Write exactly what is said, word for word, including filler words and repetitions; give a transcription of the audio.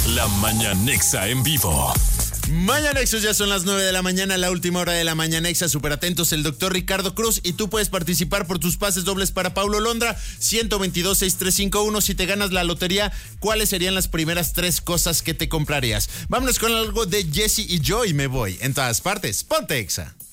La Mañanexa en vivo. Mañanexos, ya son las nueve de la mañana, la última hora de la Mañanexa. Súper atentos, el doctor Ricardo Cruz. Y tú puedes participar por tus pases dobles para Paulo Londra. ciento veintidós, sesenta y tres cincuenta y uno. Si te ganas la lotería, ¿cuáles serían las primeras tres cosas que te comprarías? Vámonos con algo de Jesse y yo y me voy. En todas partes, ponte Exa.